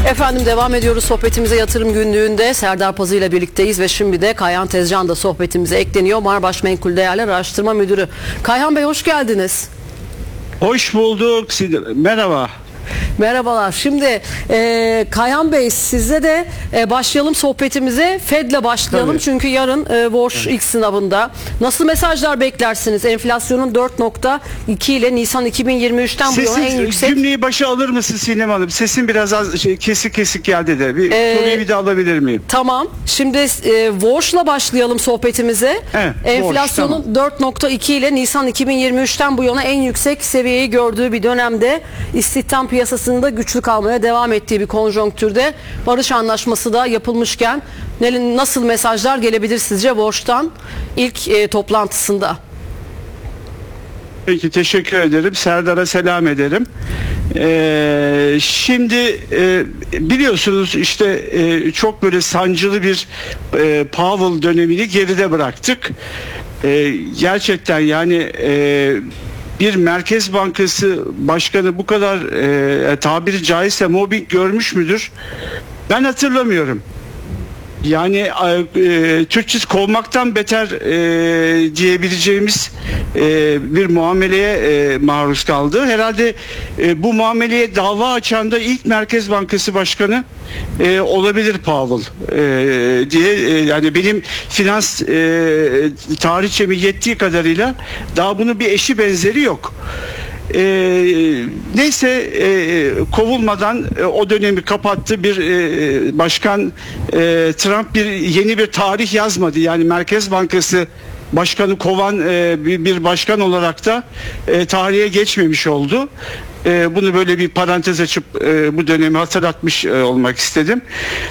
Efendim devam ediyoruz sohbetimize yatırım günlüğünde. Serdar Pazı ile birlikteyiz ve şimdi de Kayhan Tezcan da sohbetimize ekleniyor. Marbaş Menkul Değerler Araştırma Müdürü. Kayhan Bey hoş geldiniz. Hoş bulduk. Merhaba. Merhabalar. Şimdi Kayhan Bey size de başlayalım sohbetimize. Fed'le başlayalım. Tabii. Çünkü yarın Warsh ilk sınavında. Nasıl mesajlar beklersiniz? Enflasyonun 4.2 ile Nisan 2023'ten bu yana en yüksek. Cümleyi başa alır mısın Sinem Hanım? Sesin biraz az kesik kesik geldi de. Soruyu bir de alabilir miyim? Tamam. Şimdi Warsh'la başlayalım sohbetimize. Evet, Enflasyonun Warsh, 4.2 ile Nisan 2023'ten bu yana en yüksek seviyeyi gördüğü bir dönemde istihdam piyasasında güçlü kalmaya devam ettiği bir konjonktürde barış anlaşması da yapılmışken nasıl mesajlar gelebilir sizce Warsh'tan ilk toplantısında? Peki, teşekkür ederim. Serdar'a selam ederim. Şimdi biliyorsunuz işte çok böyle sancılı bir Powell dönemini geride bıraktık. Gerçekten yani bir Merkez Bankası başkanı bu kadar tabiri caizse mobbing görmüş müdür? Ben hatırlamıyorum. Yani Türkçesi kovmaktan beter diyebileceğimiz bir muameleye maruz kaldı. Herhalde bu muameleye dava açan da ilk Merkez Bankası Başkanı olabilir Powell diye, yani benim finans tarihçemi yettiği kadarıyla daha bunun bir eşi benzeri yok. Neyse, kovulmadan o dönemi kapattı. Bir başkan Trump yeni bir tarih yazmadı. Yani Merkez Bankası başkanı kovan bir başkan olarak da tarihe geçmemiş oldu. Bunu böyle bir parantez açıp bu dönemi hatırlatmış olmak istedim.